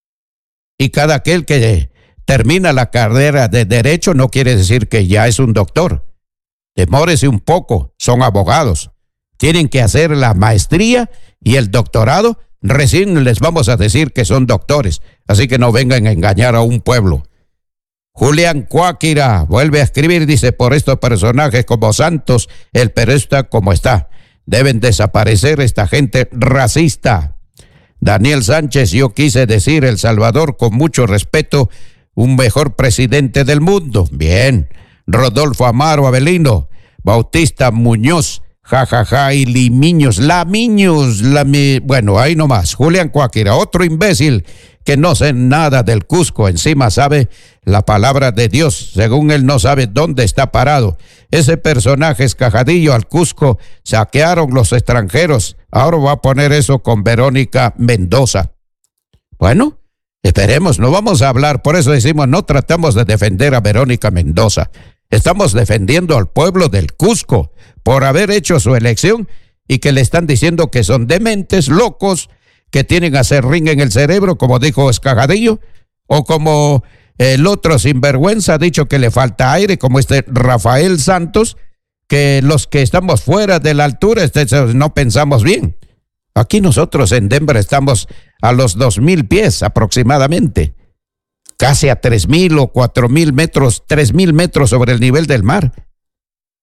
Y cada aquel que termina la carrera de derecho no quiere decir que ya es un doctor. Demórese un poco, son abogados. Tienen que hacer la maestría y el doctorado. Recién les vamos a decir que son doctores, así que no vengan a engañar a un pueblo. Julián Cuáquira vuelve a escribir, dice, por estos personajes como Santos, el Perú está como está. Deben desaparecer esta gente racista. Daniel Sánchez, yo quise decir El Salvador con mucho respeto, un mejor presidente del mundo. Bien. Rodolfo Amaro Avelino, Bautista Muñoz, jajaja, ja, ja, y Limiños, Lamiños, Lami, bueno, ahí nomás. Julián Cuáquira, otro imbécil que no sé nada del Cusco, encima sabe la palabra de Dios, según él no sabe dónde está parado. Ese personaje Escajadillo al Cusco, saquearon los extranjeros, ahora va a poner eso con Verónica Mendoza. Bueno, esperemos, no vamos a hablar, por eso decimos, no tratamos de defender a Verónica Mendoza. Estamos defendiendo al pueblo del Cusco por haber hecho su elección y que le están diciendo que son dementes, locos, que tienen acerrín en el cerebro, como dijo Escajadillo, o como el otro sinvergüenza ha dicho que le falta aire, como este Rafael Santos, que los que estamos fuera de la altura este, no pensamos bien. Aquí nosotros en Denver estamos a los dos mil pies aproximadamente. Casi a tres mil o cuatro mil metros, tres mil metros sobre el nivel del mar.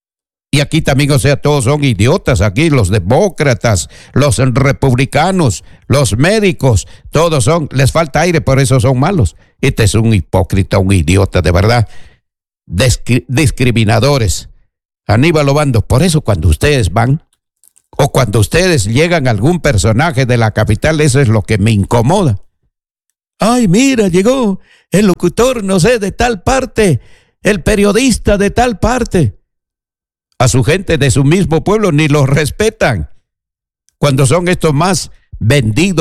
Y aquí también, o sea, todos son idiotas, aquí los demócratas, los republicanos, los médicos, todos son, les falta aire, por eso son malos. Este es un hipócrita, un idiota, de verdad. Discri- discriminadores. Aníbal Obando, por eso cuando ustedes van, o cuando ustedes llegan a algún personaje de la capital, eso es lo que me incomoda. Ay, mira, llegó el locutor, no sé, de tal parte, el periodista de tal parte. A su gente de su mismo pueblo ni los respetan. Cuando son estos más vendidos